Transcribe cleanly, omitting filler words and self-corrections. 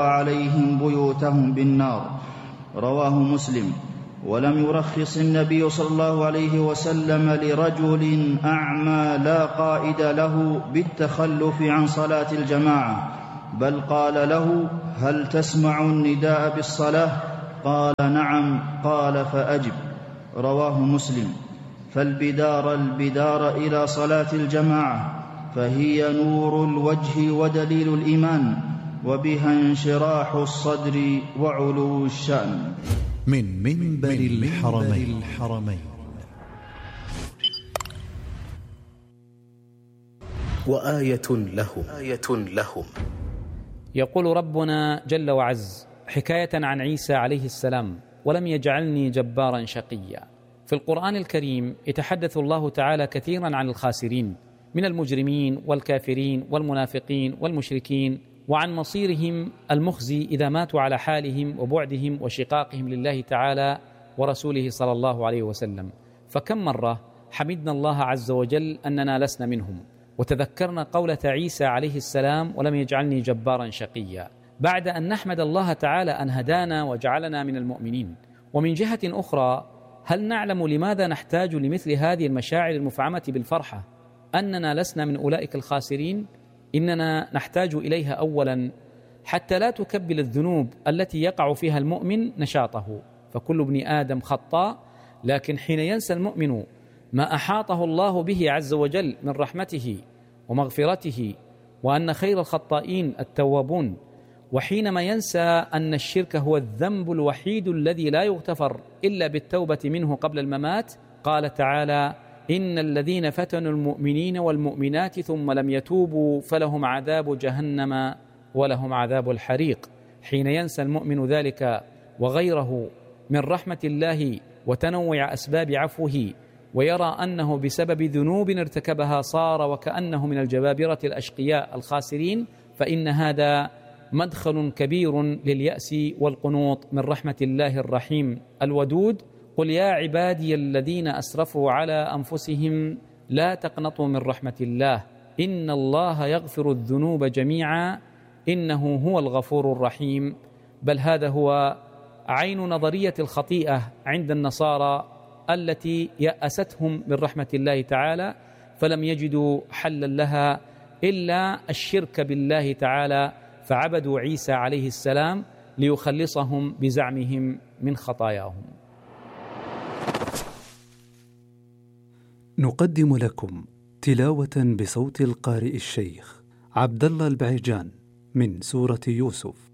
عليهم بيوتهم بالنار. رواه مسلم. ولم يرخص النبي صلى الله عليه وسلم لرجل أعمى لا قائد له بالتخلف عن صلاة الجماعة، بل قال له: هل تسمع النداء بالصلاة؟ قال: نعم. قال: فأجب. رواه مسلم. البدار إلى صلاة الجماعة، فهي نور الوجه ودليل الإيمان، وبها انشراح الصدر وعلو الشأن. من منبر الحرمين. وآية لهم. يقول ربنا جل وعز حكاية عن عيسى عليه السلام: ولم يجعلني جبارا شقيا. في القرآن الكريم يتحدث الله تعالى كثيرا عن الخاسرين من المجرمين والكافرين والمنافقين والمشركين، وعن مصيرهم المخزي إذا ماتوا على حالهم وبعدهم وشقاقهم لله تعالى ورسوله صلى الله عليه وسلم. فكم مرة حمدنا الله عز وجل أننا لسنا منهم، وتذكرنا قولة عيسى عليه السلام: ولم يجعلني جبارا شقيا، بعد أن نحمد الله تعالى أن هدانا وجعلنا من المؤمنين. ومن جهة أخرى، هل نعلم لماذا نحتاج لمثل هذه المشاعر المفعمة بالفرحة أننا لسنا من أولئك الخاسرين؟ إننا نحتاج إليها أولا حتى لا تكبل الذنوب التي يقع فيها المؤمن نشاطه، فكل ابن آدم خطاء، لكن حين ينسى المؤمن ما أحاطه الله به عز وجل من رحمته ومغفرته، وأن خير الخطائين التوابون، وحينما ينسى أن الشرك هو الذنب الوحيد الذي لا يغتفر إلا بالتوبة منه قبل الممات، قال تعالى: إن الذين فتنوا المؤمنين والمؤمنات ثم لم يتوبوا فلهم عذاب جهنم ولهم عذاب الحريق. حين ينسى المؤمن ذلك وغيره من رحمة الله وتنوع أسباب عفوه، ويرى أنه بسبب ذنوب ارتكبها صار وكأنه من الجبابرة الأشقياء الخاسرين، فإن هذا مدخل كبير لليأس والقنوط من رحمة الله الرحيم الودود. قل يا عبادي الذين أسرفوا على أنفسهم لا تقنطوا من رحمة الله إن الله يغفر الذنوب جميعا إنه هو الغفور الرحيم. بل هذا هو عين نظرية الخطيئة عند النصارى التي يأستهم من رحمة الله تعالى، فلم يجدوا حلا لها إلا الشرك بالله تعالى، فعبدوا عيسى عليه السلام ليخلصهم بزعمهم من خطاياهم. نقدم لكم تلاوة بصوت القارئ الشيخ عبد الله البعيجان من سورة يوسف.